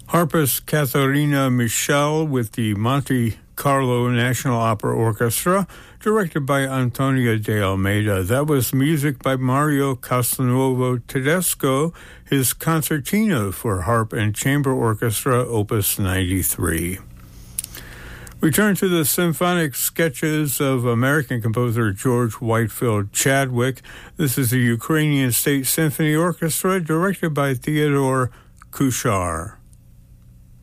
Harpist Katharina Michel with the Monte Carlo National Opera Orchestra, directed by Antonio de Almeida. That was music by Mario Castelnuovo Tedesco, his concertina for harp and chamber orchestra, Opus 93. We turn to the symphonic sketches of American composer George Whitefield Chadwick. This is the Ukrainian State Symphony Orchestra, directed by Theodore Kuchar.